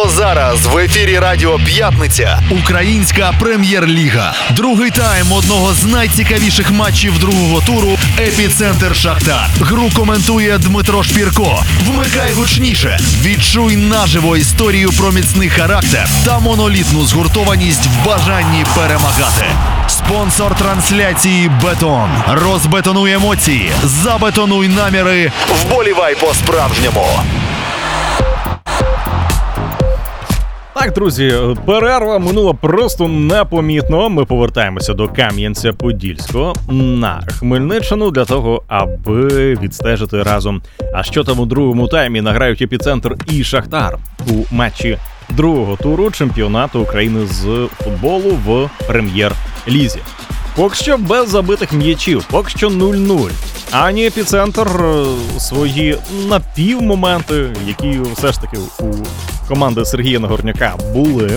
Просто зараз в ефірі Радіо П'ятниця Українська прем'єр-ліга. Другий тайм одного з найцікавіших матчів другого туру «Епіцентр Шахтар». Гру коментує Дмитро Шпірко. Вмикай гучніше. Відчуй наживо історію про міцний характер та монолітну згуртованість в бажанні перемагати. Спонсор трансляції «Бетон». Розбетонуй емоції, забетонуй наміри, вболівай по-справжньому. Так, друзі, перерва минула просто непомітно. Ми повертаємося до Кам'янця-Подільського на Хмельниччину для того, аби відстежити разом, а що там у другому таймі награють «Епіцентр» і «Шахтар» у матчі другого туру чемпіонату України з футболу в прем'єр-лізі. Поки що без забитих м'ячів, поки що 0-0. Ані «Епіцентр» свої напівмоменти, які все ж таки у команди Сергія Нагорняка були,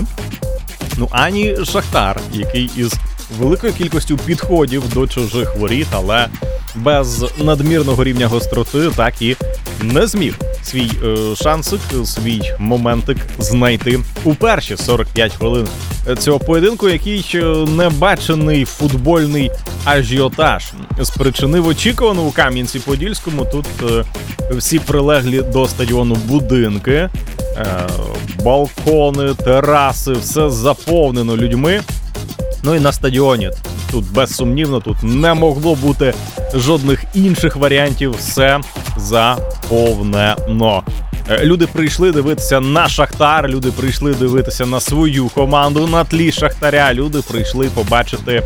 ані «Шахтар», який із великою кількістю підходів до чужих воріт, але без надмірного рівня гостроти так і не зміг свій шансик, свій моментик знайти у перші 45 хвилин цього поєдинку, який небачений футбольний ажіотаж спричинив очікувано у Кам'янці-Подільському. Тут всі прилеглі до стадіону будинки, балкони, тераси, все заповнено людьми. Ну і на стадіоні тут безсумнівно, тут не могло бути жодних інших варіантів, все заповнено. Люди прийшли дивитися на «Шахтар», люди прийшли дивитися на свою команду на тлі «Шахтаря», люди прийшли побачити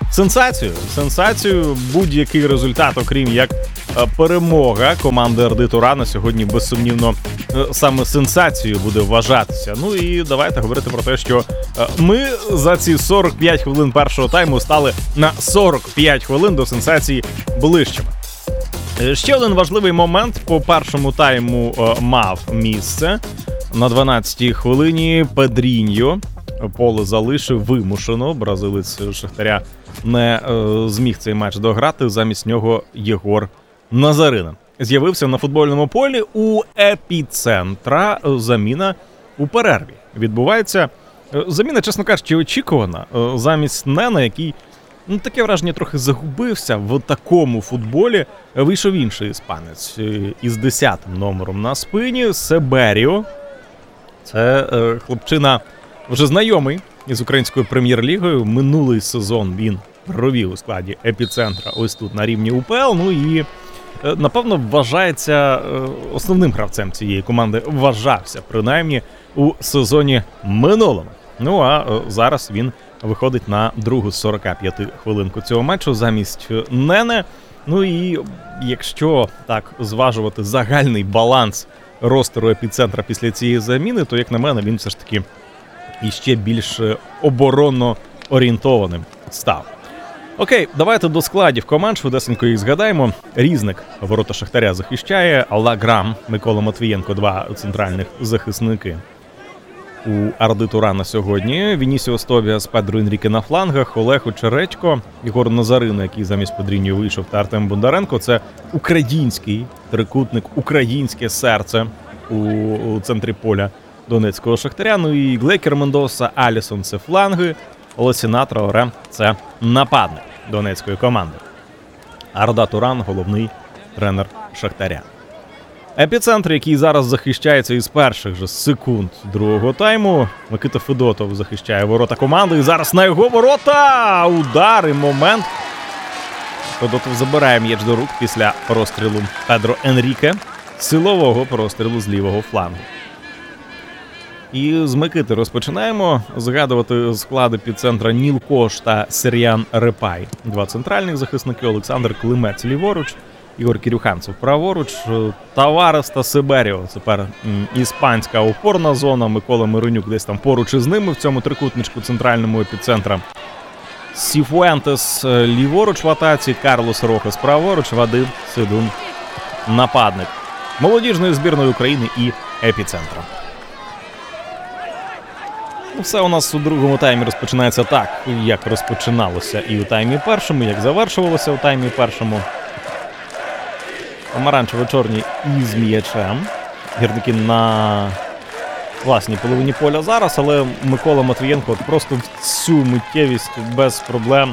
сенсацію, будь-який результат, окрім як перемога команди Арди Турана сьогодні безсумнівно саме сенсацією буде вважатися. Ну і давайте говорити про те, що ми за ці 45 хвилин першого тайму стали на 45 хвилин до сенсації ближчими. Ще один важливий момент по першому тайму мав місце. На 12-й хвилині Педріньо поле залишив вимушено. Бразилець Шахтаря не зміг цей матч дограти. Замість нього Єгор Назарина з'явився на футбольному полі. У «Епіцентра» заміна у перерві відбувається. Заміна, чесно кажучи, очікувана. Замість Нена, який, таке враження, трохи загубився в такому футболі, вийшов інший іспанець із 10-м номером на спині – Себеріо. Це хлопчина вже знайомий із українською прем'єр-лігою. Минулий сезон він провів у складі «Епіцентра» ось тут на рівні УПЛ. Ну і, напевно, вважається основним гравцем цієї команди. Вважався, принаймні, у сезоні минулому. Ну а зараз він виходить на другу 45 хвилинку цього матчу замість Нене. Ну і якщо так зважувати загальний баланс ростеру «Епіцентра» після цієї заміни, то, як на мене, він все ж таки іще більш оборонно орієнтованим став. Окей, давайте до складів команд, швидесенько їх згадаємо. Різник ворота Шахтаря захищає, Лаграм, Микола Матвієнко, два центральних захисники у Арди Турана сьогодні. Вінісіос Тобіас, Педро Енріке на флангах, Олег Очеречко, Єгор Назарина, який замість Педріньо вийшов, та Артем Бондаренко. Це український трикутник, українське серце у центрі поля донецького Шахтаря. Ну і Глекер, Мендоса, Алісон – це фланги, Олесіна Траоре – це нападник донецької команди. Арда Туран – головний тренер Шахтаря. «Епіцентр», який зараз захищається із перших же секунд другого тайму. Микита Федотов захищає ворота команди. І зараз на його ворота удар і момент. Федотов забирає м'яч до рук після прострілу Педро Енріке. Силового прострілу з лівого флангу. І з Микити розпочинаємо згадувати склад «Епіцентра» Ніл Кош та Сер'ян Репай. Два центральних захисники, Олександр Климець ліворуч, Ігор Кірюханцев праворуч, Таварес та Себеріо. Тепер іспанська опорна зона, Микола Миронюк десь там поруч із ними в цьому трикутничку центральному «Епіцентра». Сіфуентес ліворуч в атаці, Карлос Рохас праворуч, Вадим Сидун нападник молодіжної збірної України і «Епіцентра». Все у нас у другому таймі розпочинається так, як розпочиналося і у таймі першому, як завершувалося у таймі першому. Помаранчево-чорні із м'ячем. Гірники на власній половині поля зараз, але Микола Матвієнко просто в цю миттєвість без проблем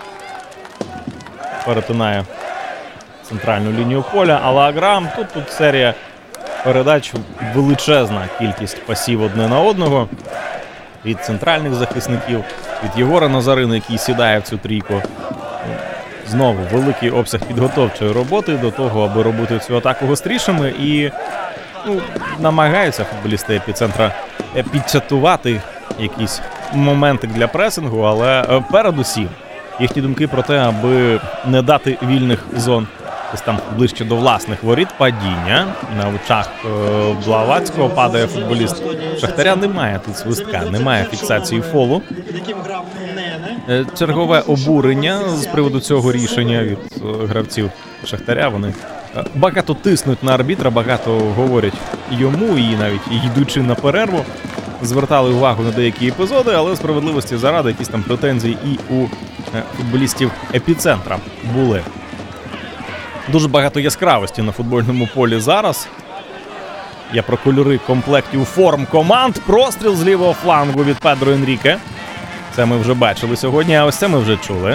перетинає центральну лінію поля. Але Аграм, тут серія передач, величезна кількість пасів одне на одного від центральних захисників, від Єгора Назарина, який сідає в цю трійку. Знову великий обсяг підготовчої роботи до того, аби робити цю атаку гострішими, і намагаються футболісти епіцентра підчатувати якісь моменти для пресингу, але передусім їхні думки про те, аби не дати вільних зон десь там ближче до власних воріт. Падіння на очах Блаватського падає футболіст Шахтаря. Немає тут свистка, немає фіксації фолу. Чергове обурення з приводу цього рішення від гравців Шахтаря. Вони багато тиснуть на арбітра, багато говорять йому, і навіть йдучи на перерву звертали увагу на деякі епізоди, але справедливості заради якісь там претензії і у футболістів епіцентра були. Дуже багато яскравості на футбольному полі зараз. Я про кольори комплектів форм команд. Простріл з лівого флангу від Педро Енріке. Це ми вже бачили сьогодні, а ось це ми вже чули.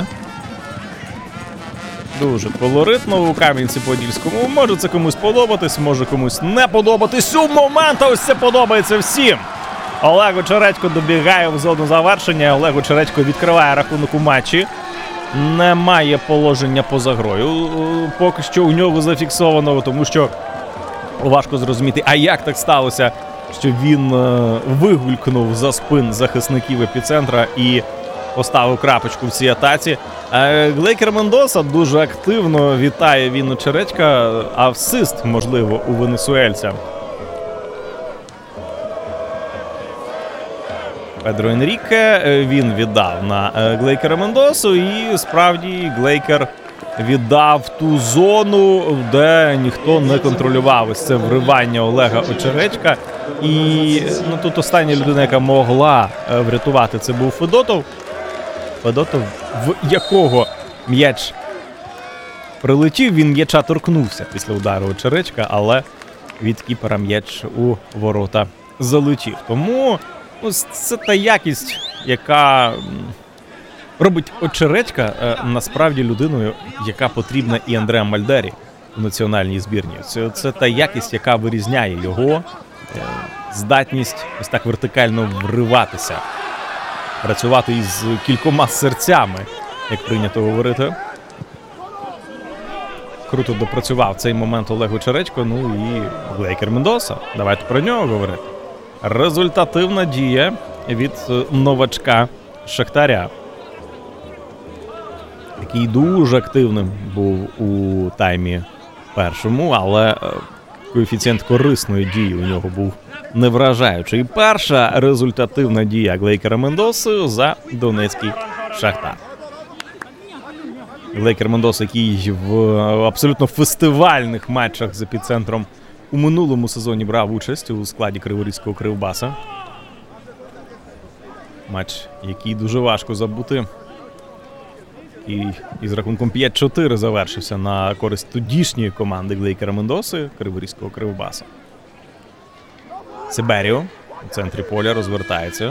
Дуже колоритно у Кам'янці-Подільському. Може це комусь подобатись, може комусь не подобатись. У момент ось це подобається всім. Олег Очередько добігає в зону завершення. Олег Очередько відкриває рахунок у матчі. Немає положення поза грою. Поки що у нього зафіксовано, тому що важко зрозуміти, а як так сталося, що він вигулькнув за спин захисників епіцентра і поставив крапочку в цій атаці. Глейкер Мендоса дуже активно вітає він Очередька, асист, можливо, у венесуельця. Педро Енріке він віддав на Глейкера Мендосу, і справді Глейкер віддав ту зону, де ніхто не контролював. Ось це вривання Олега Очередька. І тут остання людина, яка могла врятувати, це був Федотов. Федотов, в якого м'яч прилетів, він м'яча торкнувся після удару Очередька, але від кіпера м'яч у ворота залетів. Тому це та якість, яка робить Очередька насправді людиною, яка потрібна і Андреа Мальдері у національній збірні. Це та якість, яка вирізняє його здатність ось так вертикально вриватися, працювати із кількома серцями, як прийнято говорити. Круто допрацював цей момент Олег Очередько, і Глейкер Мендоса. Давайте про нього говорити. Результативна дія від новачка Шахтаря, який дуже активним був у таймі першому, але коефіцієнт корисної дії у нього був не вражаючий. Перша результативна дія Глейкера Мендоси за донецький Шахтар. Глейкер Мендоса, який в абсолютно фестивальних матчах з епіцентром у минулому сезоні брав участь у складі Криворізького Кривбаса. Матч, який дуже важко забути. І із рахунком 5-4 завершився на користь тодішньої команди Глейкера Мендоси Криворізького Кривбаса. Себеріо у центрі поля розвертається.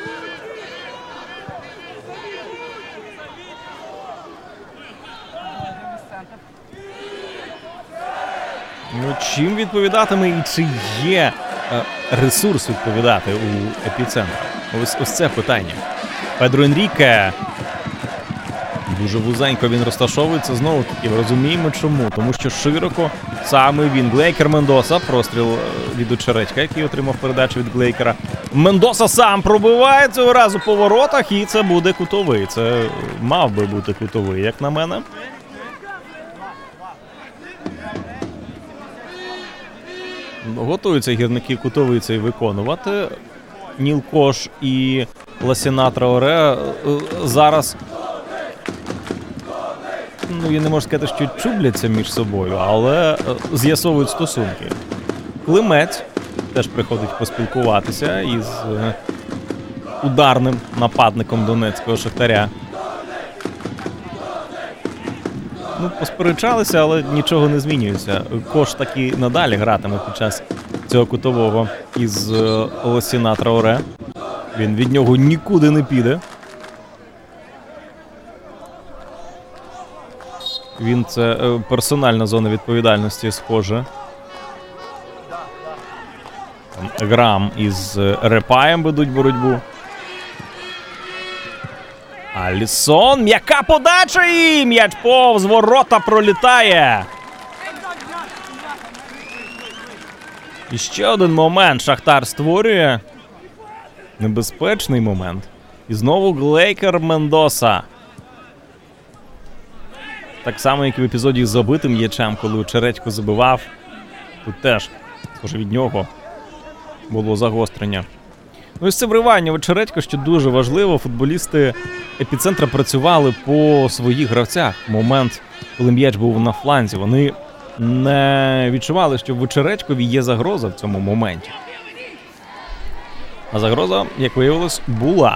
Чим відповідатиме і чи є ресурс відповідати у епіцентрі? Ось це питання. Педро Енріке. Дуже вузенько він розташовується. Знову таки, розуміємо чому. Тому що широко саме він. Глейкер Мендоса. Простріл від Очередька, який отримав передачу від Глейкера. Мендоса сам пробиває цього разу по воротах, і це буде кутовий. Це мав би бути кутовий, як на мене. Готуються гірники кутовий цей виконувати. Ніл Кош і Ласіна Траоре зараз, я не можу сказати, що чубляться між собою, але з'ясовують стосунки. Климець теж приходить поспілкуватися із ударним нападником донецького Шахтаря. Ну, посперечалися, але нічого не змінюється. Кош таки надалі гратиме під час цього кутового із Лосіна Траоре. Він від нього нікуди не піде. Він це персональна зона відповідальності, схоже. Грам із Репаєм ведуть боротьбу. Алісон, м'яка подача і м'яч повз ворота пролітає. І ще один момент Шахтар створює. Небезпечний момент. І знову Глейкер Мендоса. Так само, як і в епізоді з забитим м'ячем, коли Очередько забивав. Тут теж, схоже, від нього було загострення. Ну і це вривання в Очередько, що дуже важливо. Футболісти епіцентра працювали по своїх гравцях. Момент, коли м'яч був на фланзі, вони не відчували, що в Очередькові є загроза в цьому моменті. А загроза, як виявилось, була.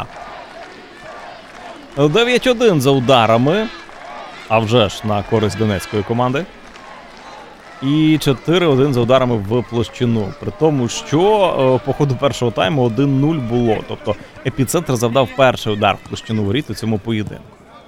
9-1 за ударами. А вже ж на користь донецької команди. І 4-1 за ударами в площину. При тому, що по ходу першого тайму 1-0 було. Тобто епіцентр завдав перший удар в площину воріт у цьому поєдинку.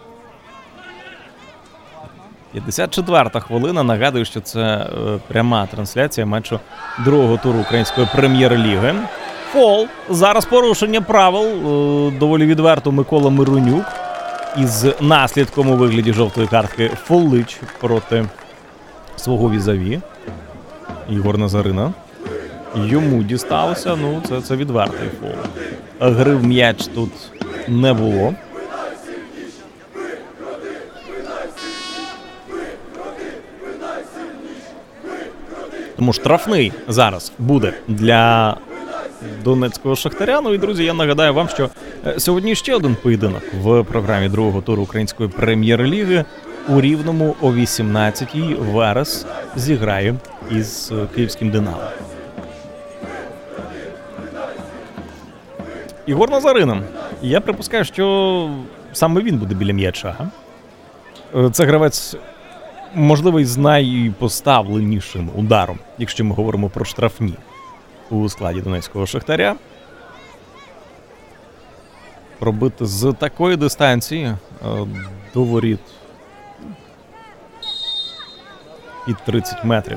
54-та хвилина. Нагадую, що це пряма трансляція матчу другого туру української прем'єр-ліги. Фол. Зараз порушення правил. Доволі відверто Микола Миронюк. Із наслідком у вигляді жовтої картки фолить проти свого візаві. Ігор Назарина. Йому дісталося, ну це відвертий фол. Гри в м'яч тут не було. Тому штрафний зараз буде для донецького Шахтаря. Ну і, друзі, я нагадаю вам, що сьогодні ще один поєдинок в програмі другого туру української прем'єр-ліги. У Рівному о 18-й Верес зіграє із київським Динамо. Ігор Назарина. Я припускаю, що саме він буде біля м'яча. Це гравець, можливо, з найпоставленішим ударом, якщо ми говоримо про штрафні у складі донецького Шахтаря. Пробити з такої дистанції до воріт під 30 метрів.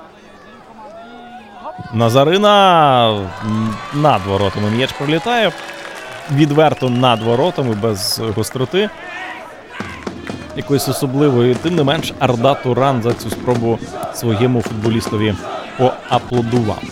Назарина над воротами м'яч пролітає. Відверто над воротами, без гостроти. Якоїсь особливої. Тим не менш, Арда Туран за цю спробу своєму футболістові поаплодував.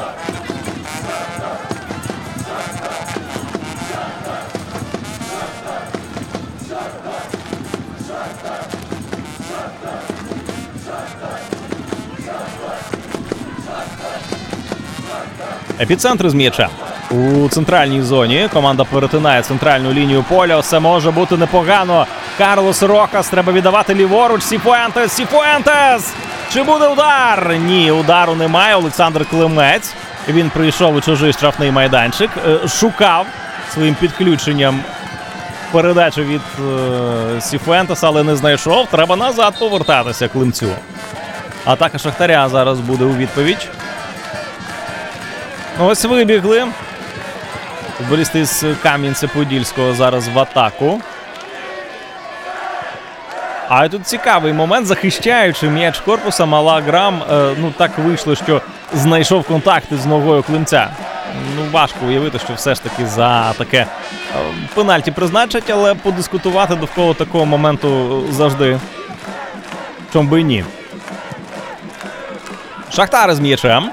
Епіцентр з м'яча. У центральній зоні команда перетинає центральну лінію поля. Все може бути непогано. Карлос Рохас, треба віддавати ліворуч. Сіфуентес, Сіфуентес! Чи буде удар? Ні, удару немає. Олександр Климець. Він прийшов у чужий штрафний майданчик. Шукав своїм підключенням передачу від Сіфуентеса, але не знайшов. Треба назад повертатися Климцю. Атака Шахтаря зараз буде у відповідь. Ось вибігли. Футболісти з Кам'янця-Подільського зараз в атаку. А і тут цікавий момент, захищаючи м'яч корпусом, Ала Грам, ну так вийшло, що знайшов контакти з ногою Климця. Ну важко уявити, що все ж таки за таке пенальті призначать, але подискутувати довкола такого моменту завжди. Чом би і ні. Шахтар з м'ячем.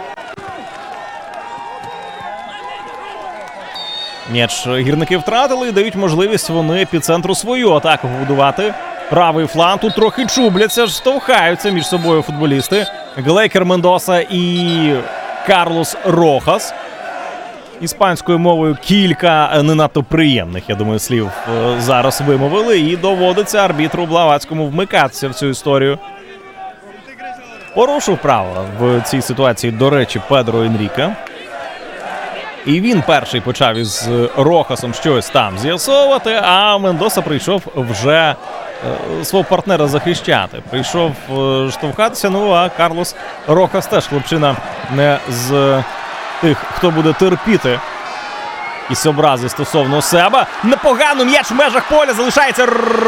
М'яч гірники втратили і дають можливість вони епіцентру свою атаку побудувати. Правий фланг, тут трохи чубляться, штовхаються між собою футболісти. Глейкер Мендоса і Карлос Рохас. Іспанською мовою кілька не надто приємних, я думаю, слів зараз вимовили. І доводиться арбітру Блаватському вмикатися в цю історію. Порушив право в цій ситуації, до речі, Педро Енріке. І він перший почав із Рохасом щось там з'ясовувати, а Мендоса прийшов вже свого партнера захищати. Прийшов штовхатися, ну а Карлос Рохас теж хлопчина не з тих, хто буде терпіти якісь образи стосовно себе. Непогано, м'яч в межах поля залишається.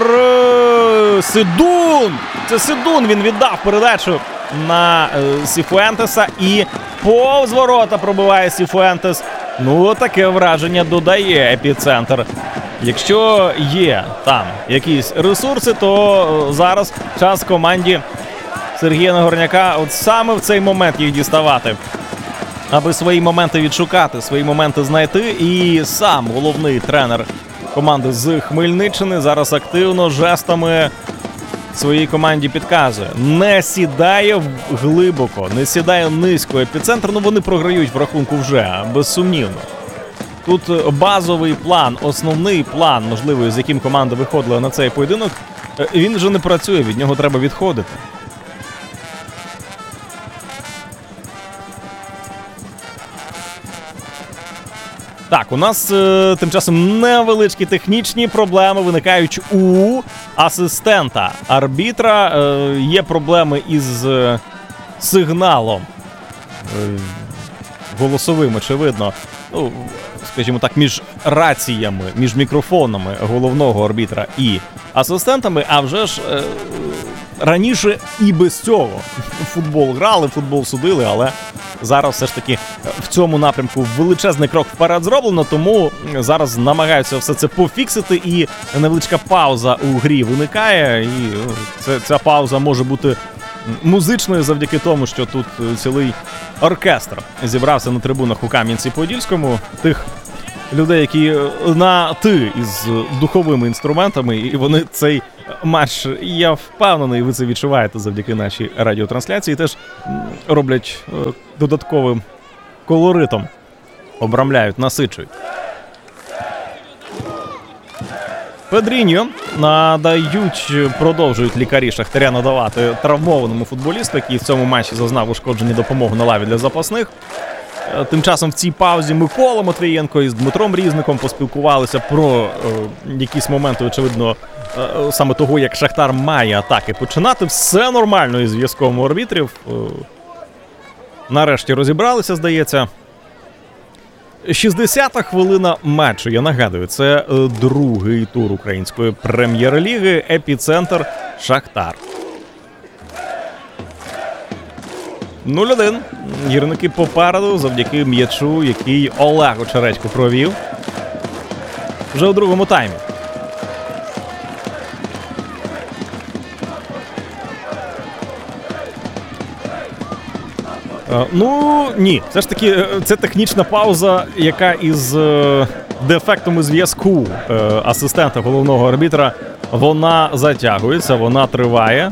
Сидун! Це Сидун, він віддав передачу на Сіфуентеса і повз ворота пробиває Сіфуентес. Ну, таке враження додає Епіцентр. Якщо є там якісь ресурси, то зараз час команді Сергія Нагорняка от саме в цей момент їх діставати. Аби свої моменти відшукати, свої моменти знайти. І сам головний тренер команди з Хмельниччини зараз активно жестами своїй команді підказує. Не сідає глибоко, не сідає низько Епіцентр. Ну, вони програють в рахунку вже, безсумнівно. Тут базовий план, основний план, можливо, з яким команда виходила на цей поєдинок, він вже не працює, від нього треба відходити. Так, у нас тим часом невеличкі технічні проблеми виникають у асистента арбітра. Є проблеми із сигналом голосовим, очевидно. Ну, скажімо так, між раціями, між мікрофонами головного арбітра і асистентами, а вже ж раніше і без цього футбол грали, футбол судили, але зараз все ж таки в цьому напрямку величезний крок вперед зроблено, тому зараз намагаються все це пофіксити, і невеличка пауза у грі виникає, і ця пауза може бути музичною завдяки тому, що тут цілий оркестр зібрався на трибунах у Кам'янці-Подільському, тих людей, які на «ти» із духовими інструментами, і вони цей матч, я впевнений, ви це відчуваєте завдяки нашій радіотрансляції, теж роблять додатковим колоритом, обрамляють, насичують. Педріньо продовжують лікарі Шахтаря надавати травмованому футболісту, який в цьому матчі зазнав ушкодження, допомогу на лаві для запасних. Тим часом в цій паузі Микола Матвієнко із Дмитром Різником поспілкувалися про якісь моменти, очевидно, саме того, як Шахтар має атаки починати. Все нормально із зв'язком у арбітрів. Нарешті розібралися, здається. 60-та хвилина матчу. Я нагадую, це другий тур української прем'єр-ліги. Епіцентр Шахтар. 0-1. Гірники попереду завдяки м'ячу, який Олег Очередько провів вже у другому таймі. Ну, ні. Все ж таки, це технічна пауза, яка із дефектом у зв'язку асистента головного арбітра, вона затягується, вона триває.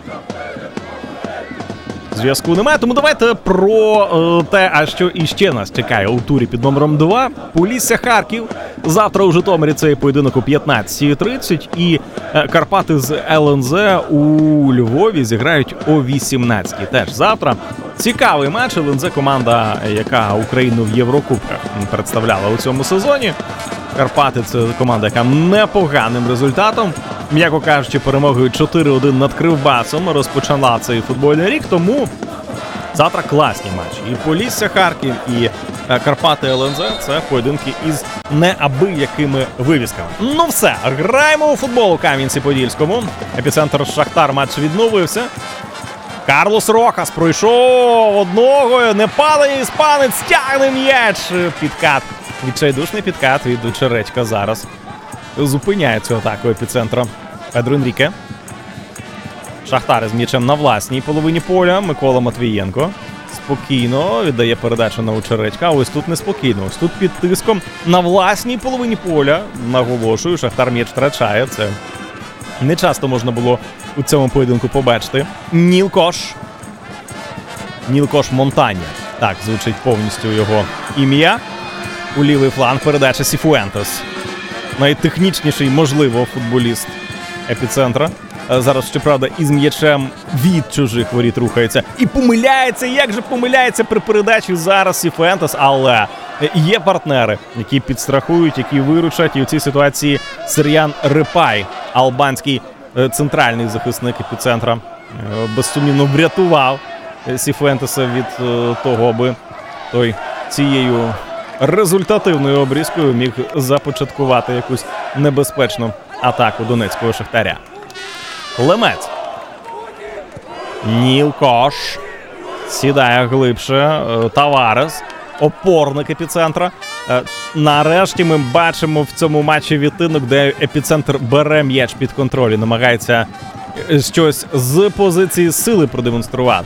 Зв'язку немає, тому давайте про те, а що іще нас чекає у турі під номером 2. Полісся-Харків. Завтра у Житомирі цей поєдинок о 15:30. І Карпати з ЛНЗ у Львові зіграють о 18:00. Теж завтра. Цікавий матч. ЛНЗ – команда, яка Україну в Єврокубках представляла у цьому сезоні. Карпати – це команда, яка непоганим результатом, м'яко кажучи, перемогою 4-1 над Кривбасом розпочала цей футбольний рік, тому завтра класні матчі. І Полісся-Харків, і Карпати-ЛНЗ – це поєдинки із неабиякими вивісками. Ну все, граємо у футбол у Кам'янці-Подільському. Епіцентр Шахтар, матч відновився. Карлос Рохас пройшов одного, не падає іспанець, тягне м'яч. Підкат, відчайдушний підкат від Очередька зараз зупиняє цю атаку Епіцентра. Педро Енріке. Шахтар з м'ячем на власній половині поля. Микола Матвієнко спокійно віддає передачу на Очередька. Ось тут неспокійно. Ось тут під тиском на власній половині поля. Наголошую, Шахтар м'яч втрачає. Це не часто можна було у цьому поєдинку побачити. Нілкош Монтаня. Так звучить повністю його ім'я. У лівий фланг передача Сіфуентес. Найтехнічніший, можливо, футболіст Епіцентра. Зараз, щоправда, із м'ячем від чужих воріт рухається. І помиляється, як же помиляється при передачі зараз Сіфуентес. Але є партнери, які підстрахують, які виручать. І у цій ситуації Сир'ян Рипай, албанський центральний захисник епіцентра, безсумнівно врятував Сіфуентеса від того, аби той цією результативною обрізкою міг започаткувати якусь небезпечну атаку донецького Шахтаря. Клемець. Ніл Кош. Сідає глибше. Таварес. Опорник епіцентра. Нарешті ми бачимо в цьому матчі відтинок, де епіцентр бере м'яч під контроль і намагається щось з позиції сили продемонструвати.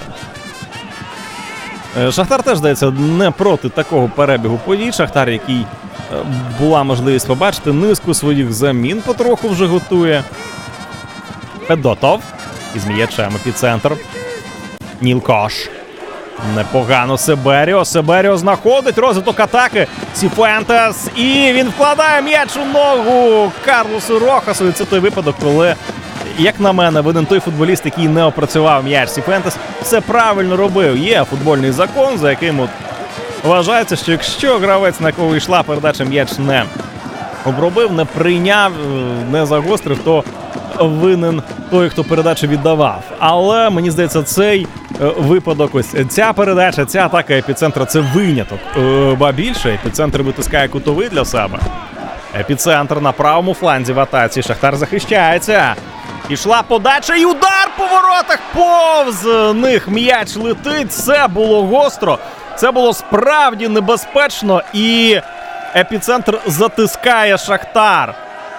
Шахтар теж, здається, не проти такого перебігу подій. Шахтар, який була можливість побачити, низку своїх замін потроху вже готує. Федотов із м'ячем епіцентр. Ніл Кош. Непогано Себеріо. Себеріо знаходить розвиток атаки. Сіфуентес. І він вкладає м'яч у ногу Карлосу Рохасу. І це той випадок, коли, як на мене, винен той футболіст, який не опрацював м'яч. Сіфуентес все правильно робив. Є футбольний закон, за яким вважається, що якщо гравець, на кого йшла передача, м'яч не обробив, не прийняв, не загострив, то винен той, хто передачу віддавав. Але, мені здається, цей випадок, ось ця передача, ця атака епіцентра – це виняток. Ба більше, епіцентр витискає кутовий для себе. Епіцентр на правому фланзі в атаці. Шахтар захищається. Пішла подача і удар по воротах. Повз них м'яч летить. Це було гостро. Це було справді небезпечно. І епіцентр затискає Шахтар.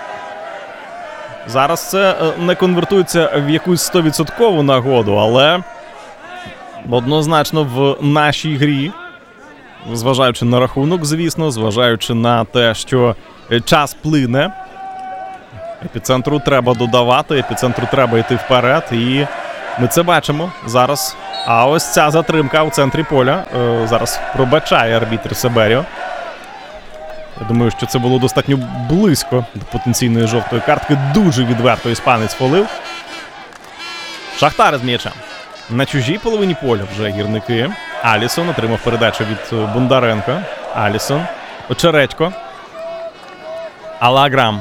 Зараз це не конвертується в якусь 100% нагоду, але однозначно в нашій грі, зважаючи на рахунок, звісно, зважаючи на те, що час плине, епіцентру треба додавати, епіцентру треба йти вперед, і ми це бачимо зараз. А ось ця затримка у центрі поля зараз пробачає арбітр Себеріо. Я думаю, що це було достатньо близько до потенційної жовтої картки. Дуже відверто іспанець фолив. Шахтар з м'ячем. На чужій половині поля вже гірники. Алісон отримав передачу від Бондаренка. Алісон. Очередько. Алаграм.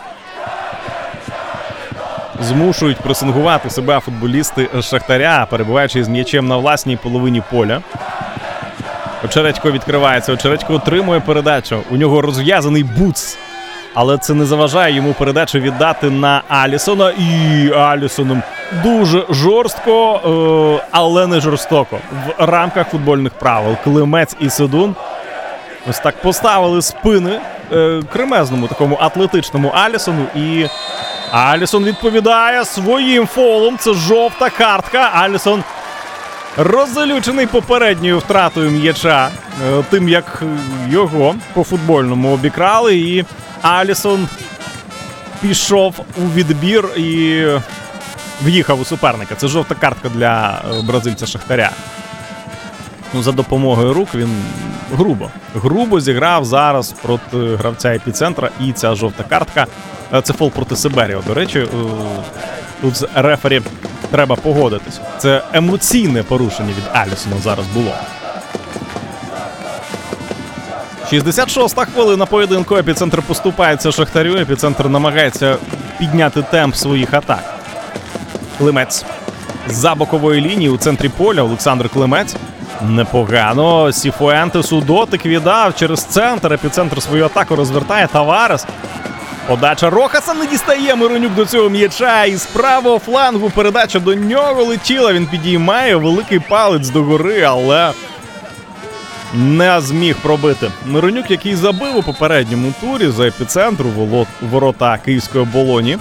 Змушують пресингувати себе футболісти Шахтаря, перебуваючи з м'ячем на власній половині поля. Очередько відкривається, Очередько отримує передачу. У нього розв'язаний буц. Але це не заважає йому передачу віддати на Алісона. І Алісоном дуже жорстко, але не жорстоко. В рамках футбольних правил. Клемець і Седун ось так поставили спини кремезному, такому атлетичному Алісону. І Алісон відповідає своїм фолом. Це жовта картка. Алісон роззалючений попередньою втратою м'яча, тим, як його по-футбольному обікрали, і Алісон пішов у відбір і в'їхав у суперника. Це жовта картка для бразильця Шахтаря. За допомогою рук він грубо зіграв зараз проти гравця епіцентра, і ця жовта картка – це фол проти Себеріо. До речі, тут з рефері треба погодитись. Це емоційне порушення від Алісона зараз було. 66-та хвилина поєдинку. Епіцентр поступається Шахтарю. Епіцентр намагається підняти темп своїх атак. Клемець. За бокової лінії у центрі поля Олександр Клемець. Непогано. Сіфуентесу дотик віддав через центр. Епіцентр свою атаку розвертає. Таварес. Подача Рохаса, не дістає Миронюк до цього м'яча. І з правого флангу передача до нього летіла. Він підіймає великий палець догори, але не зміг пробити. Миронюк, який забив у попередньому турі за епіцентру ворота Київської Оболоні.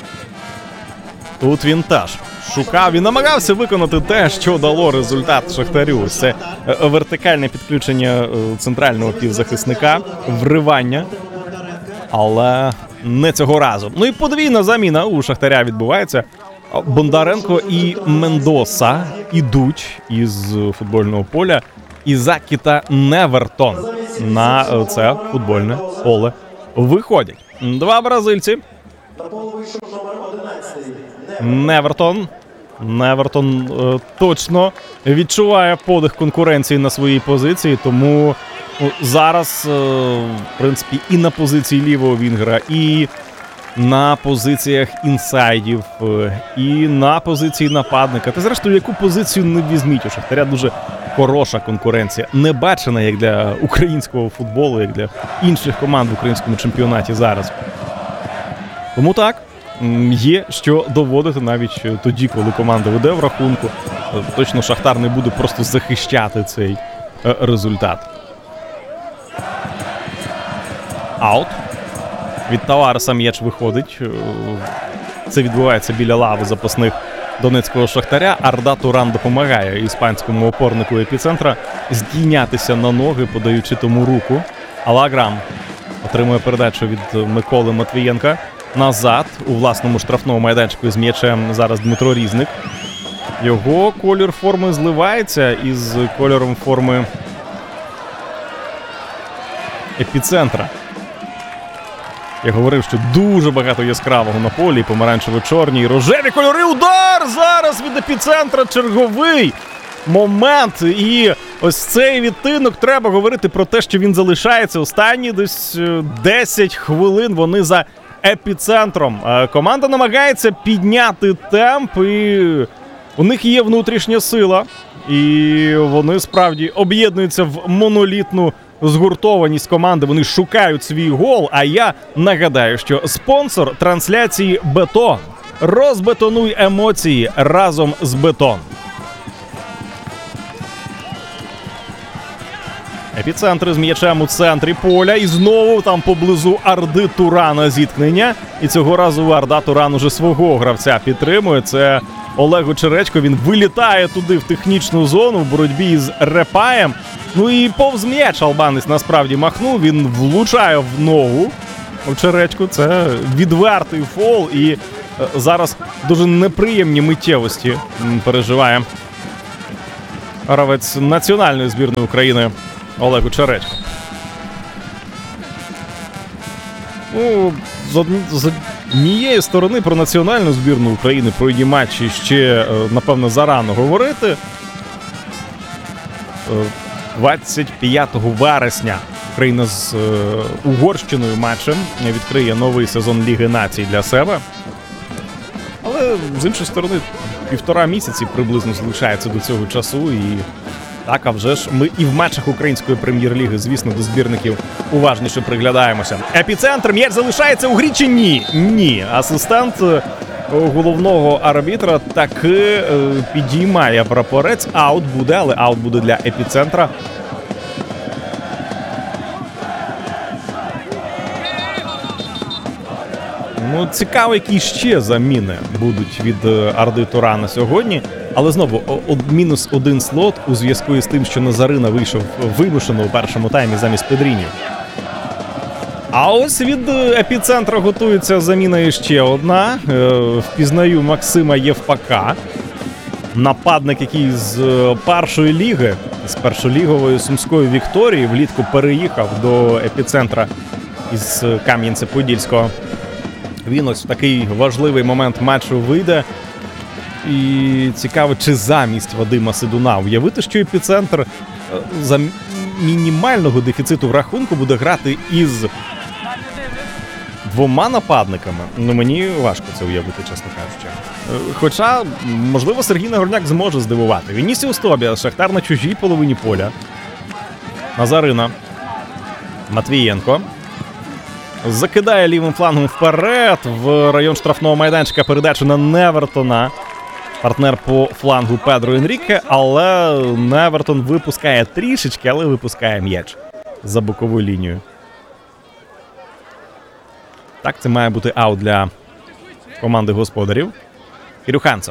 Тут він теж шукав і намагався виконати те, що дало результат Шахтарю. Це вертикальне підключення центрального півзахисника, вривання. Але не цього разу. Ну і подвійна заміна у Шахтаря відбувається. Бондаренко і Мендоса ідуть із футбольного поля. Ізакі та Невертон на це футбольне поле виходять. Два бразильці. Невертон точно відчуває подих конкуренції на своїй позиції, тому зараз, в принципі, і на позиції лівого вінгера, і на позиціях інсайдів і на позиції нападника. Та зрештою, яку позицію не візьміть, у Шахтаря дуже хороша конкуренція. Не бачена як для українського футболу, як для інших команд в українському чемпіонаті зараз. Тому так, є що доводити навіть тоді, коли команда веде в рахунку. Точно Шахтар не буде просто захищати цей результат. Аут. Від Тавареса м'яч виходить. Це відбувається біля лави запасних донецького Шахтаря. Арда Туран допомагає іспанському опорнику епіцентра здійнятися на ноги, подаючи тому руку. Алаграм отримує передачу від Миколи Матвієнка. Назад у власному штрафному майданчику з м'ячем зараз Дмитро Різник. Його колір форми зливається із кольором форми епіцентра. Я говорив, що дуже багато яскравого на полі, помаранчево-чорні, рожеві кольори, удар! Зараз від епіцентра черговий момент. І ось цей відтинок, треба говорити про те, що він залишається. Останні десь 10 хвилин вони за епіцентром. Команда намагається підняти темп, і у них є внутрішня сила. І вони справді об'єднуються в монолітну згуртованість команди. Вони шукають свій гол. А я нагадаю, що спонсор трансляції «Бетон». Розбетонуй емоції разом з «Бетон». Епіцентр з м'ячем у центрі поля. І знову там поблизу Арди Турана зіткнення. І цього разу Арда Туран уже свого гравця підтримує. Це Олег Очеречко. Він вилітає туди в технічну зону в боротьбі з Репаєм. Ну і повз м'яч албанець насправді махнув. Він влучає в ногу Очеречку. Це відвертий фол. І зараз дуже неприємні миттєвості переживає гравець національної збірної України Олег Очеречко. Ну, з однієї сторони про національну збірну України, про її матчі ще, напевно, зарано говорити. 25 вересня Україна з Угорщиною матчем відкриє новий сезон Ліги Націй для себе. Але, з іншої сторони, 1,5 місяці приблизно залишається до цього часу. І так, а вже ж ми і в матчах української прем'єр-ліги, звісно, до збірників уважніше приглядаємося. Епіцентр, м'яч залишається у грі чи ні? Ні. Асистент головного арбітра таки підіймає прапорець. Аут буде, але аут буде для епіцентра. Ну, цікаво, які ще заміни будуть від Арди Турана сьогодні. Але знову, мінус 1 слот у зв'язку із тим, що Назарина вийшов вимушено у першому таймі замість Педріньо. А ось від епіцентра готується заміна ще одна. Впізнаю Максима Євпака. Нападник, який з першої ліги, з першолігової Сумської Вікторії влітку переїхав до епіцентра із Кам'янця-Подільського. Він ось в такий важливий момент матчу вийде. І цікаво, чи замість Вадима Сидуна уявити, що епіцентр за мінімального дефіциту в рахунку буде грати із 2 нападниками. Ну, мені важко це уявити, чесно кажучи. Хоча, можливо, Сергій Нагорняк зможе здивувати. Вінісіус Тобіас, Шахтар на чужій половині поля. Назарина. Матвієнко. Закидає лівим флангом вперед в район штрафного майданчика, передачу на Невертона. Партнер по флангу Педро Енріке, але Невертон випускає трішечки, але випускає м'яч за бокову лінію. Так, це має бути аут для команди господарів. Кирюханцев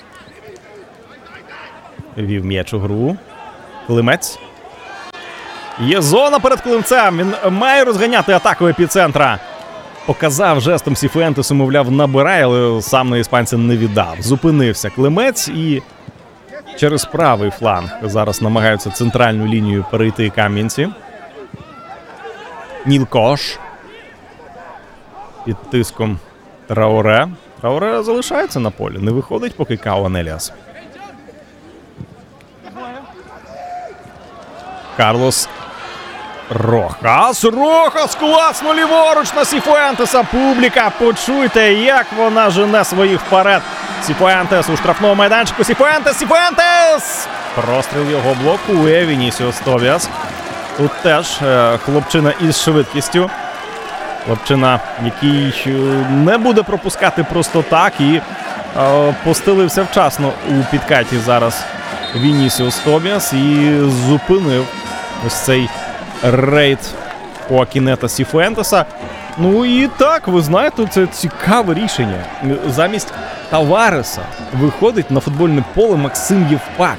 вів м'яч у гру. Климець. Є зона перед Климцем. Він має розганяти атаку епіцентра. Показав жестом Сіфуентесу, мовляв, набирає, але сам на іспанця не віддав. Зупинився Климець і через правий фланг зараз намагаються центральну лінію перейти кам'янці. Ніл Кош. Під тиском Трауре. Трауре залишається на полі. Не виходить поки Кауан Еліас. Карлос Рохас класно ліворуч на Сіфуентеса. Публіка, почуйте, як вона жене своїх вперед. Сіфуентес у штрафному майданчику. Сіфуентес! Простріл його блокує Вінісіус Тобіас. Тут теж хлопчина із швидкістю. Хлопчина, який не буде пропускати просто так, і постелився вчасно у підкаті зараз Вінісіус Тобіас і зупинив ось цей рейд Хоакінета Сіфуентеса. Ну і так, ви знаєте, це цікаве рішення. Замість Тавареса виходить на футбольне поле Максим Євпак.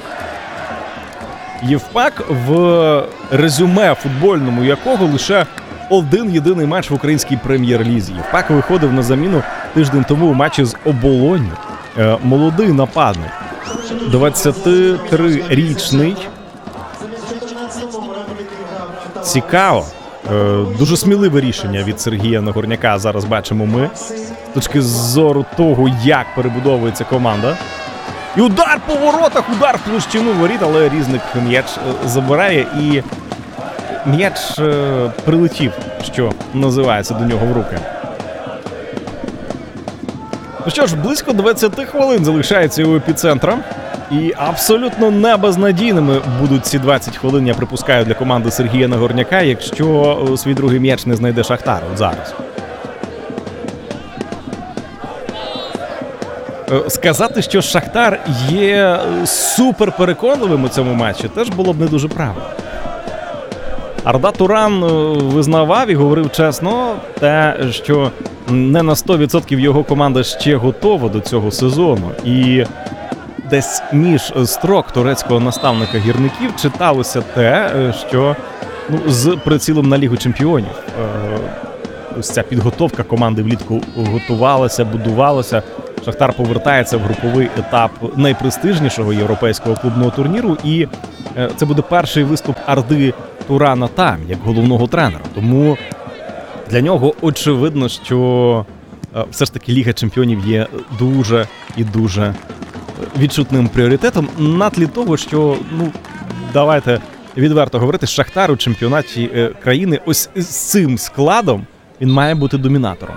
Євпак, в резюме футбольному якого лише один єдиний матч в українській прем'єр-лізі. Євпак виходив на заміну тиждень тому у матчі з Оболонню. Молодий нападник. 23-річний. Цікаво. Дуже сміливе рішення від Сергія Нагорняка зараз бачимо ми. З точки зору того, як перебудовується команда. І удар по воротах, удар в площину воріт, але Різник м'яч забирає і м'яч прилетів, що називається, до нього в руки. Ну що ж, близько 20 хвилин залишається у епіцентра. І абсолютно небезнадійними будуть ці 20 хвилин, я припускаю, для команди Сергія Нагорняка, якщо свій другий м'яч не знайде Шахтар от зараз. Сказати, що Шахтар є суперпереконливим у цьому матчі, теж було б не дуже правильно. Арда Туран визнавав і говорив чесно те, що не на 100% його команда ще готова до цього сезону. І десь між строк турецького наставника гірників читалося те, що з прицілом на Лігу чемпіонів. Ось ця підготовка команди влітку готувалася, будувалася. Шахтар повертається в груповий етап найпрестижнішого європейського клубного турніру, і це буде перший виступ Арди Турана там, як головного тренера. Тому для нього очевидно, що все ж таки Ліга чемпіонів є дуже і дуже відчутним пріоритетом на тлі того, що, давайте відверто говорити, Шахтар у чемпіонаті країни ось з цим складом він має бути домінатором.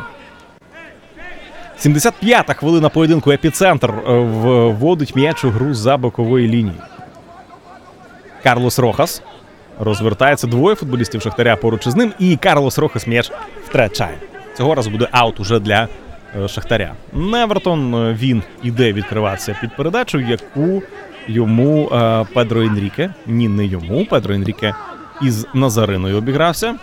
75-та хвилина поєдинку. Епіцентр вводить м'яч у гру за бокової лінії. Карлос Рохас розвертається, двоє футболістів Шахтаря поруч із ним, і Карлос Рохас м'яч втрачає. Цього разу буде аут уже для Шахтаря. Невертон, він іде відкриватися під передачу, яку йому Педро Енріке. Ні, не йому. Педро Енріке із Назариною обігрався.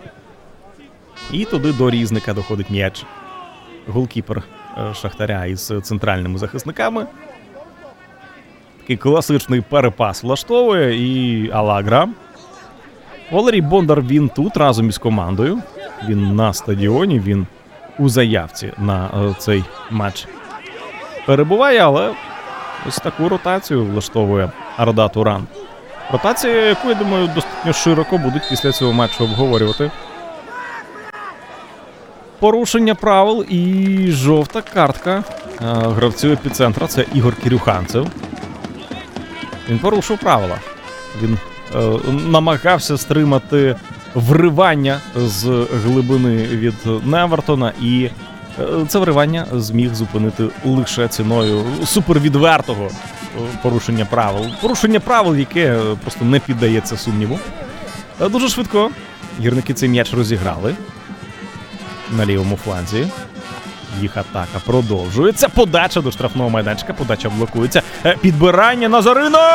І туди до Різника доходить м'яч. Голкіпер Шахтаря із центральними захисниками. Такий класичний перепас влаштовує і Алагра. Валерій Бондар, він тут разом із командою. Він на стадіоні, він у заявці на цей матч перебуває, але ось таку ротацію влаштовує Арда Туран. Ротація, яку, я думаю, достатньо широко будуть після цього матчу обговорювати. Порушення правил і жовта картка гравцю Епіцентра. Це Ігор Кирюханцев. Він порушив правила. Він намагався стримати вривання з глибини від Невертона, і це вривання зміг зупинити лише ціною супервідвертого порушення правил. Порушення правил, яке просто не піддається сумніву. Дуже швидко гірники цей м'яч розіграли на лівому фланзі. Їх атака продовжується. Подача до штрафного майданчика. Подача блокується. Підбирання Назарина!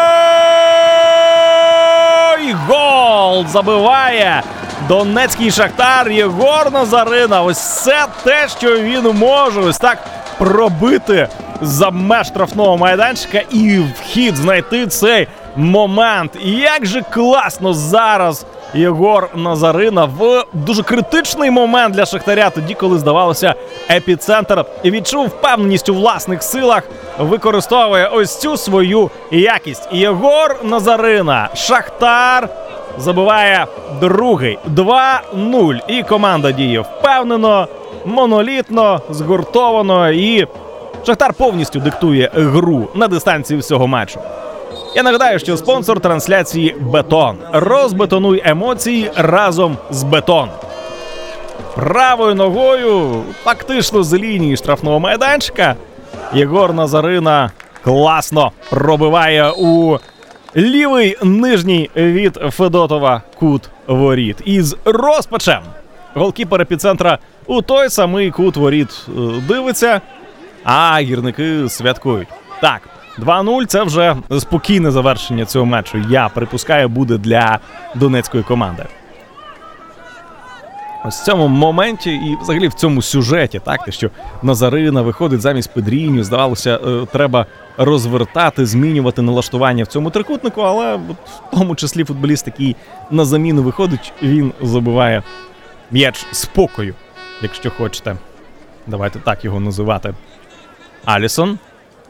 І гол! Забиває донецький Шахтар Єгор Назарина. Ось це те, що він може. Ось так пробити за меж штрафного майданчика і вхід знайти цей момент. І як же класно зараз Єгор Назарина в дуже критичний момент для Шахтаря, тоді, коли, здавалося, Епіцентр і відчув впевненість у власних силах, використовує ось цю свою якість. Єгор Назарина. Шахтар забиває другий. 2-0. І команда діє впевнено, монолітно, згуртовано. І Шахтар повністю диктує гру на дистанції всього матчу. Я нагадаю, що спонсор трансляції «Бетон». Розбетонуй емоції разом з «Бетон». Правою ногою, фактично з лінії штрафного майданчика, Єгор Назарина класно пробиває у лівий нижній від Федотова кут воріт. Із розпачем голкіпер епіцентра у той самий кут воріт дивиться, а гірники святкують. Так, 2-0 – це вже спокійне завершення цього матчу. Я припускаю, буде для донецької команди. Ось в цьому моменті і взагалі в цьому сюжеті, так, те, що Назарина виходить замість Педріньо, здавалося, треба розвертати, змінювати налаштування в цьому трикутнику, але в тому числі футболіст, який на заміну виходить, він забиває м'яч спокою, якщо хочете. Давайте так його називати. Алісон.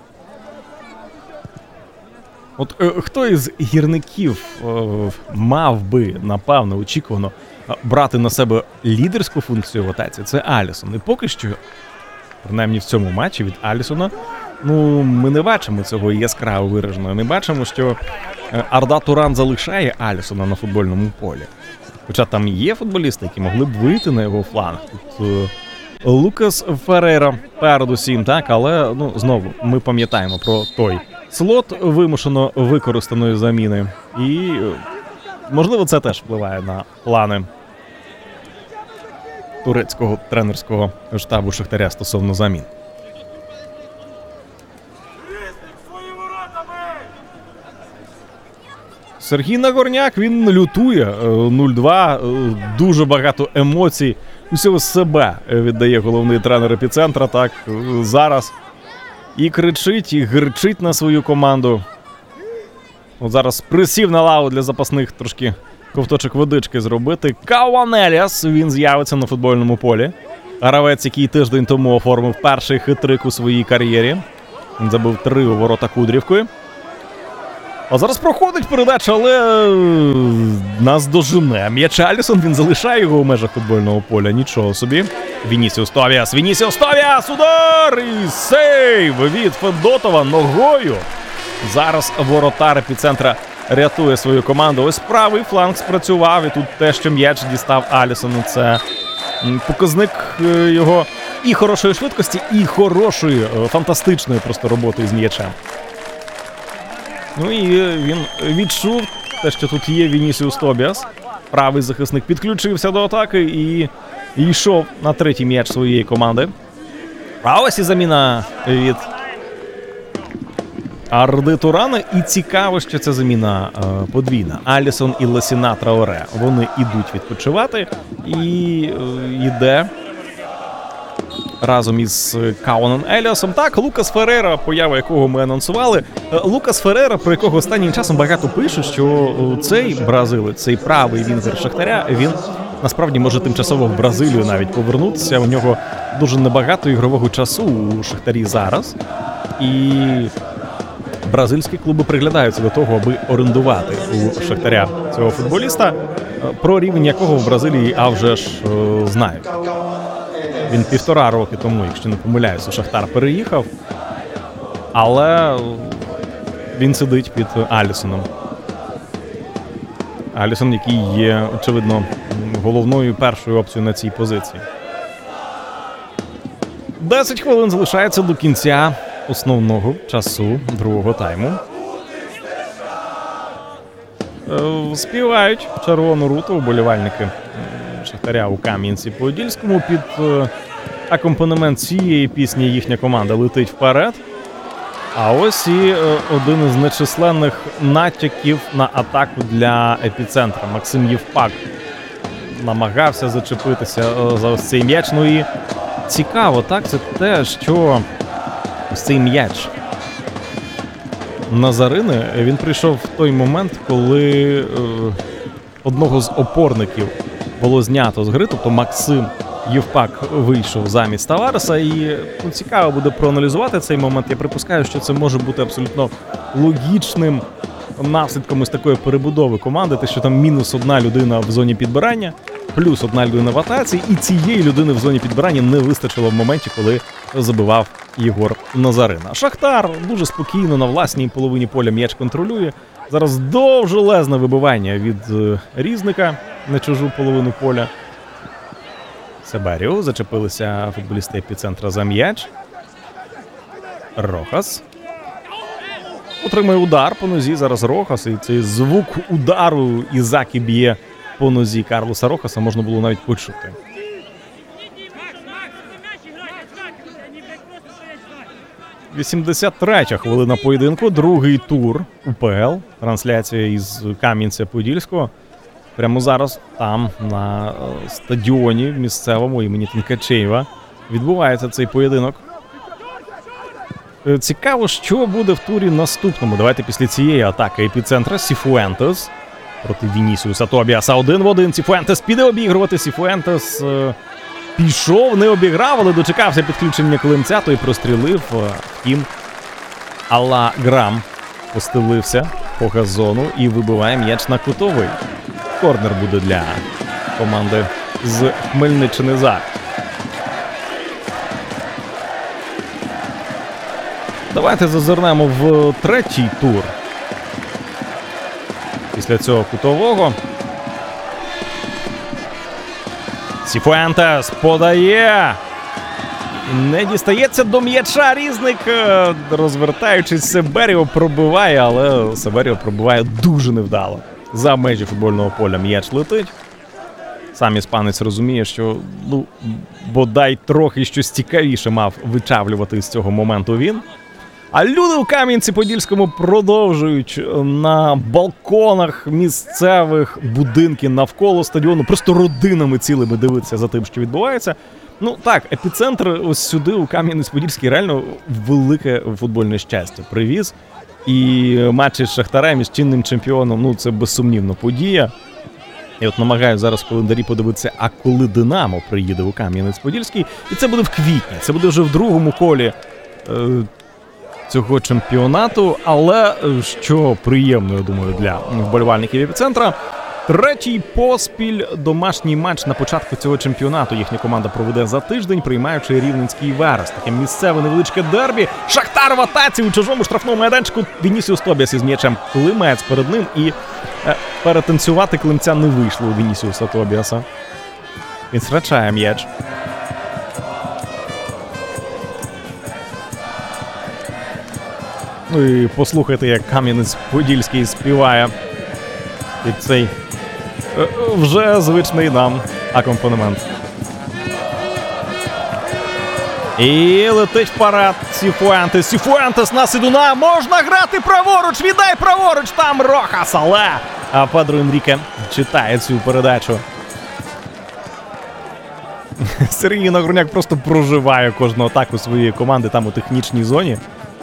От хто із гірників мав би, напевно, очікувано брати на себе лідерську функцію в атаці, це Алісон. І поки що, принаймні в цьому матчі від Алісона, ми не бачимо цього яскраво вираженого. Не бачимо, що Арда Туран залишає Алісона на футбольному полі. Хоча там є футболісти, які могли б вийти на його фланг. Тут Лукас Ферейра передусім, так, але знову ми пам'ятаємо про той слот вимушено використаної заміни. І, можливо, це теж впливає на плани турецького тренерського штабу Шахтаря стосовно замін. Сергій Нагорняк, він лютує. 0-2, дуже багато емоцій. Усього себе віддає головний тренер епіцентра, так, зараз. І кричить, і гирчить на свою команду. От зараз присів на лаву для запасних трошки ковточок водички зробити. Кауан Еліас, він з'явиться на футбольному полі. Гравець, який тиждень тому оформив перший хитрик у своїй кар'єрі. Він забив 3 у ворота Кудрівкою. А зараз проходить передача, але нас дожене. М'яч Алісон, він залишає його у межах футбольного поля. Нічого собі. Вінісіус Тобіас, удар! І сейв від Федотова ногою. Зараз воротар епіцентра рятує свою команду. Ось правий фланг спрацював. І тут те, що м'яч дістав Алісону, це показник його і хорошої швидкості, і хорошої, фантастичної просто роботи з м'ячем. І він відчув те, що тут є Вінісіус Тобіас. Правий захисник підключився до атаки і йшов на третій м'яч своєї команди. А ось і заміна від Арди Турана. І цікаво, що ця заміна подвійна. Алісон і Ласіна Траоре. Вони йдуть відпочивати. І йде разом із Кауаном Еліасом. Так, Лукас Ферейра, поява якого ми анонсували. Лукас Ферейра, про якого останнім часом багато пишуть, що цей бразилець, цей правий вінгер Шахтаря, він насправді може тимчасово в Бразилію навіть повернутися. У нього дуже небагато ігрового часу у Шахтарі зараз. І бразильські клуби приглядаються до того, аби орендувати у Шахтаря цього футболіста, про рівень якого в Бразилії, а вже ж, знають. Він 1,5 роки тому, якщо не помиляюся, Шахтар переїхав, але він сидить під Алісоном. Алісон, який є, очевидно, головною першою опцією на цій позиції. 10 хвилин залишається до кінця основного часу другого тайму. Співають червону руту вболівальники Шахтаря у Кам'янці-Подільському. Під акомпанемент цієї пісні їхня команда летить вперед. А ось і один із нечисленних натяків на атаку для епіцентра. Максим Євпак намагався зачепитися за ось цей м'яч. І цікаво, так, це те, що ось цей м'яч Назарини, він прийшов в той момент, коли одного з опорників було знято з гри, тобто Максим Євпак вийшов замість Тавареса, і цікаво буде проаналізувати цей момент. Я припускаю, що це може бути абсолютно логічним наслідком із такої перебудови команди, те, що там мінус одна людина в зоні підбирання, плюс одна людина в атаці, і цієї людини в зоні підбирання не вистачило в моменті, коли забивав Єгор Назарина. Шахтар дуже спокійно на власній половині поля м'яч контролює. Зараз довжелезне вибивання від Різника на чужу половину поля. Себеріо, зачепилися футболісти епіцентра за м'яч. Рохас. Отримує удар по нозі зараз Рохас, і цей звук удару Ізакі б'є по нозі Карлоса Рохаса можна було навіть почути. 83-я хвилина поєдинку, другий тур УПЛ. Трансляція із Кам'янця-Подільського. Прямо зараз там, на стадіоні місцевому імені Тінкачеєва, відбувається цей поєдинок. Цікаво, що буде в турі наступному. Давайте після цієї атаки епіцентра Сіфуентес проти Вінісіуса Тобіаса 1-1. Сіфуентес піде обігрувати. Сіфуентес пішов, не обіграв, але дочекався підключення Климця, той прострілив. Втім, Алла Грам постелився по газону і вибиває м'яч на кутовий. Корнер буде для команди з Хмельниччини зараз. Давайте зазирнемо в третій тур. Після цього кутового. Сіфуентес подає. Не дістається до м'яча. Різник, розвертаючись, Себеріо пробиває, але Себеріо пробиває дуже невдало. За межі футбольного поля м'яч летить. Сам іспанець розуміє, що бодай трохи щось цікавіше мав вичавлювати з цього моменту він. А люди у Кам'янці-Подільському продовжують на балконах місцевих будинків навколо стадіону просто родинами цілими дивитися за тим, що відбувається. Ну так, епіцентр ось сюди, у Кам'янець-Подільський, реально велике футбольне щастя привіз. І матчі з Шахтарем, із чинним чемпіоном, це безсумнівно подія. Я от намагаюся зараз в календарі подивитися, а коли Динамо приїде у Кам'янець-Подільський. І це буде в квітні, це буде вже в другому колі цього чемпіонату, але що приємно, я думаю, для вболівальників епіцентра, третій поспіль домашній матч на початку цього чемпіонату їхня команда проведе за тиждень, приймаючи Рівненський Верес. Таке місцеве невеличке дербі. Шахтар в атаці у чужому штрафному майданчику. Вінісіус Тобіас із м'ячем, Климець перед ним, і перетанцювати Климця не вийшло у Вінісіуса Тобіаса. Він втрачає м'яч. Ну і послухайте, як Кам'янець-Подільський співає під цей вже звичний нам акомпанемент. І летить вперед Сіфуентес. Сіфуентес на Сидуна. Можна грати праворуч. Віддай праворуч. Там Рохас. Але Педро Енріке читає цю передачу. Сергій Нагорняк просто проживає кожну атаку своєї команди там у технічній зоні.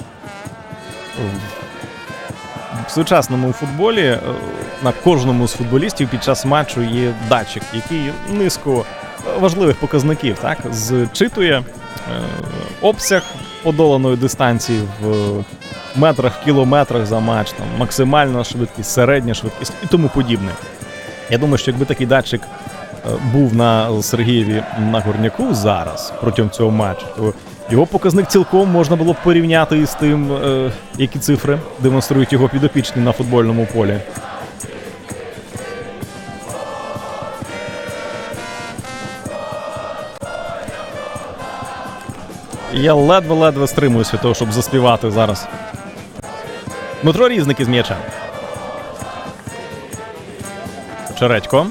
В сучасному футболі на кожному з футболістів під час матчу є датчик, який низку важливих показників зчитує обсяг подоланої дистанції в метрах, кілометрах за матч, максимальна швидкість, середня швидкість і тому подібне. Я думаю, що якби такий датчик був на Сергієві Нагорняку зараз протягом цього матчу, то його показник цілком можна було б порівняти із тим, які цифри демонструють його підопічні на футбольному полі. Я ледве-ледве стримуюсь від того, щоб заспівати зараз. Дмитро Різник із м'ячем. Чередько.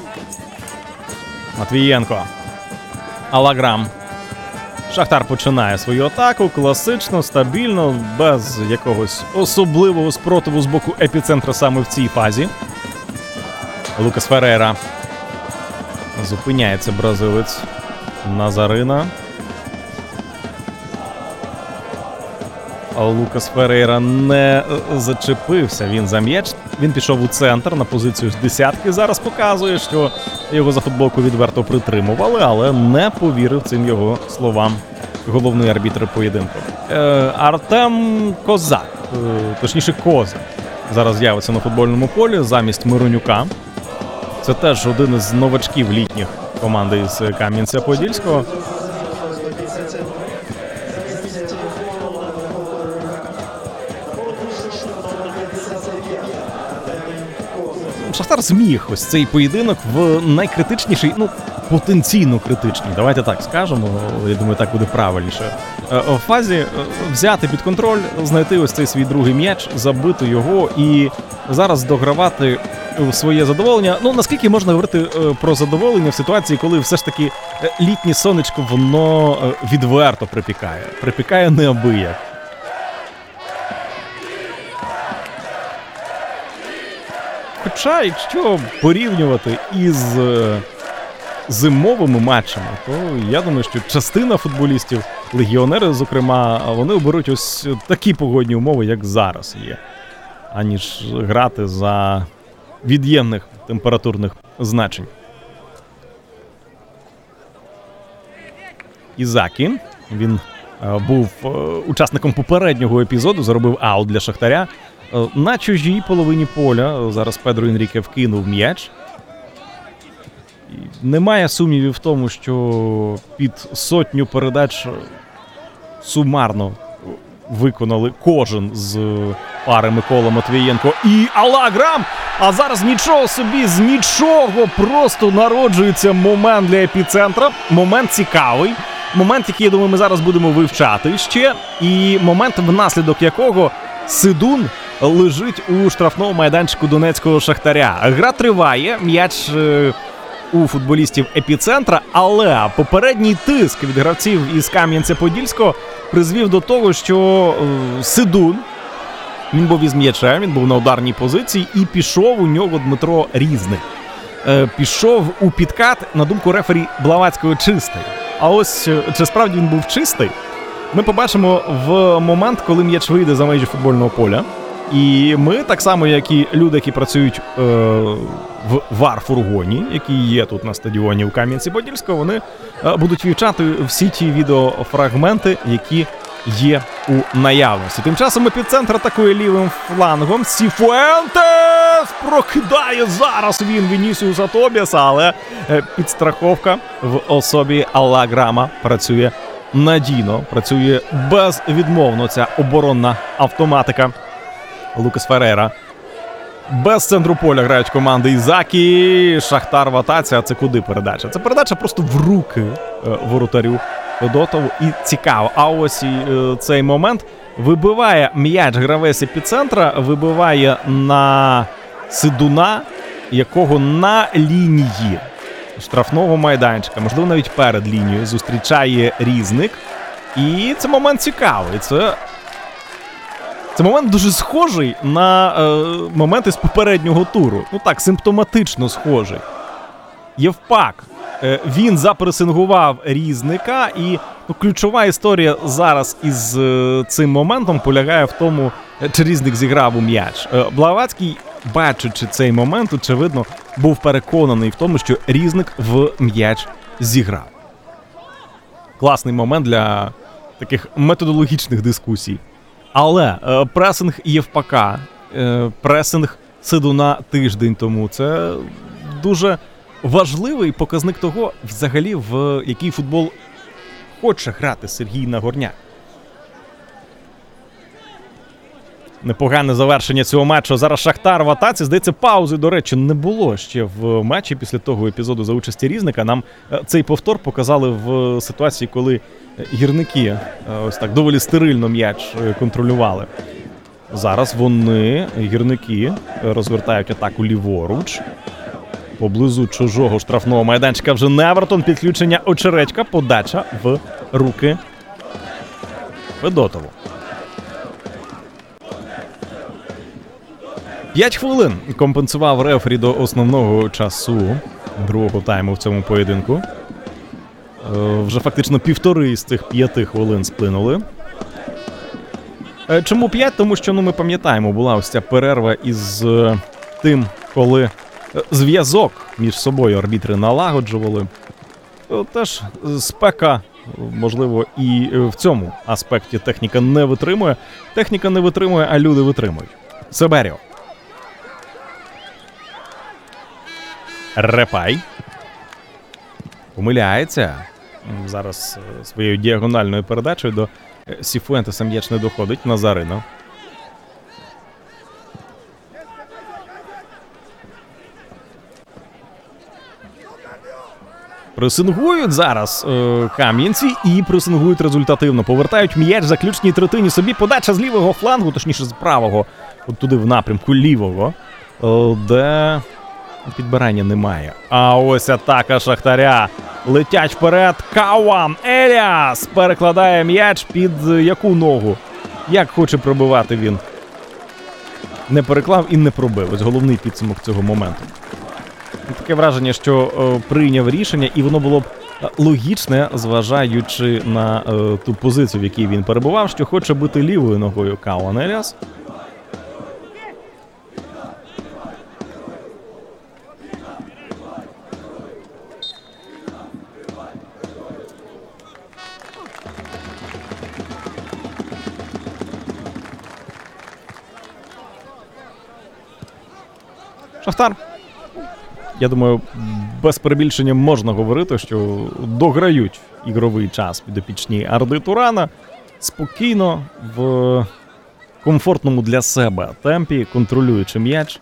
Матвієнко. Алла Грам. Шахтар починає свою атаку класично, стабільно, без якогось особливого спротиву з боку епіцентра саме в цій фазі. Лукас Ферейра. Зупиняється бразилець Назарина. Лукас Ферейра не зачепився, він за м'яч. Він пішов у центр на позицію з десятки. Зараз показує, що його за футболку відверто притримували, але не повірив цим його словам головний арбітр поєдинку. Артем Козак, точніше Козак, зараз з'явиться на футбольному полі замість Миронюка. Це теж один із новачків літніх команди із Кам'янця-Подільського. Шахтар зміг ось цей поєдинок в найкритичніший, потенційно критичній, давайте так скажемо, я думаю, так буде правильніше, в фазі взяти під контроль, знайти ось цей свій другий м'яч, забити його і зараз догравати своє задоволення. Наскільки можна говорити про задоволення в ситуації, коли все ж таки літнє сонечко, воно відверто припікає. Припікає неабияк. Хоча, якщо порівнювати із зимовими матчами, то я думаю, що частина футболістів, легіонери, зокрема, вони оберуть ось такі погодні умови, як зараз є, аніж грати за від'ємних температурних значень. Ізакі, він був учасником попереднього епізоду, заробив аут для Шахтаря. На чужій половині поля зараз Педро Енріке вкинув м'яч. І немає сумнівів в тому, що під сотню передач сумарно виконали кожен з пари Микола Матвієнко і Алаграм. А зараз нічого собі, з нічого просто народжується момент для епіцентра. Момент цікавий. Момент, який, я думаю, ми зараз будемо вивчати ще. І момент, внаслідок якого Сидун лежить у штрафному майданчику донецького Шахтаря. Гра триває, м'яч у футболістів епіцентра, але попередній тиск від гравців із Кам'янця-Подільського призвів до того, що Сидун, він був із м'ячем, він був на ударній позиції і пішов у нього Дмитро Різник. Пішов у підкат, на думку рефері Блаватського, чистий. А ось чи справді він був чистий, ми побачимо в момент, коли м'яч вийде за межі футбольного поля. І ми, так само, як і люди, які працюють в ВАР-фургоні, які є тут на стадіоні у Кам'янці-Подільського, вони будуть вивчати всі ті відеофрагменти, які є у наявності. Тим часом епіцентр атакує лівим флангом. Сіфуентес прокидає зараз він Вінісіуса Тобіаса, але підстраховка в особі Алаграма працює надійно, працює безвідмовно ця оборонна автоматика. Лукас Ферейра. Без центру поля грають команди Ізакі, Шахтар в атаці. А це куди передача? Це передача просто в руки воротарю Федотову. І цікаво. А ось і цей момент вибиває м'яч гравець епіцентра, вибиває на Сидуна, якого на лінії штрафного майданчика, можливо, навіть перед лінією, зустрічає Різник. І це момент цікавий. Це момент дуже схожий на момент із попереднього туру. Так, симптоматично схожий. Євпак, він запресингував Різника, і ключова історія зараз із цим моментом полягає в тому, чи Різник зіграв у м'яч. Блаватський, бачачи цей момент, очевидно, був переконаний в тому, що Різник в м'яч зіграв. Класний момент для таких методологічних дискусій. Але пресинг Євпака, пресинг Сидуна тиждень тому – це дуже важливий показник того, взагалі, в який футбол хоче грати Сергій Нагорняк. Непогане завершення цього матчу. Зараз Шахтар в атаці. Здається, паузи, до речі, не було ще в матчі після того епізоду за участі Різника. Нам цей повтор показали в ситуації, коли гірники ось так доволі стерильно м'яч контролювали. Зараз вони, гірники, розвертають атаку ліворуч. Поблизу чужого штрафного майданчика вже Невертон. Підключення Очередька. Подача в руки Федотову. 5 хвилин компенсував рефері до основного часу другого тайму в цьому поєдинку. Вже фактично півтори з цих 5 хвилин сплинули. Чому 5? Тому що, ми пам'ятаємо, була ось ця перерва із тим, коли зв'язок між собою арбітри налагоджували. Теж спека, можливо, і в цьому аспекті техніка не витримує. Техніка не витримує, а люди витримують. Себеріо. Репай. Помиляється. Зараз своєю діагональною передачею до Сіфуентеса м'яч не доходить. Назарино. Пресингують зараз кам'янці і пресингують результативно. Повертають м'яч в заключній третині собі. Подача з лівого флангу, точніше з правого, от туди в напрямку лівого, де підбирання немає. А ось атака Шахтаря. Летять вперед. Кауан Еліас перекладає м'яч під яку ногу? Як хоче пробивати він. Не переклав і не пробив. Ось головний підсумок цього моменту. Таке враження, що прийняв рішення, і воно було б логічне, зважаючи на ту позицію, в якій він перебував, що хоче бити лівою ногою Кауан Еліас. Шахтар. Я думаю, без перебільшення можна говорити, що дограють ігровий час підопічні Арди Турана. Спокійно, в комфортному для себе темпі, контролюючи м'яч.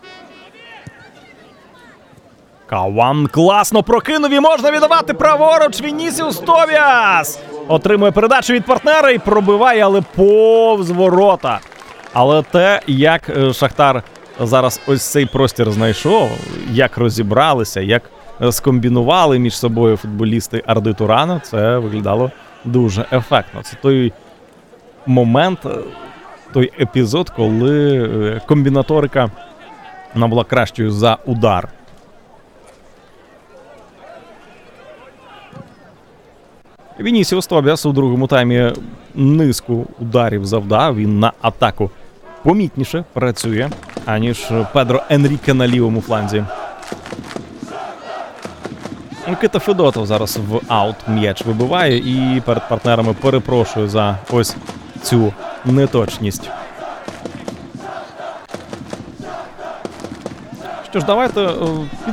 Кауан класно прокинув і можна віддавати праворуч. Вінісіус Тобіас отримує передачу від партнера і пробиває, але повз ворота. Але те, як Шахтар зараз ось цей простір знайшов, як розібралися, як скомбінували між собою футболісти Арди Турана, це виглядало дуже ефектно. Це той момент, той епізод, коли комбінаторика вона була кращою за удар. Вінісіус Тобіас у другому таймі низку ударів завдав, він на атаку помітніше працює, аніж Педро Енріке на лівому фланзі. Микита Федотов зараз в аут м'яч вибиває і перед партнерами перепрошує за ось цю неточність. Що ж, давайте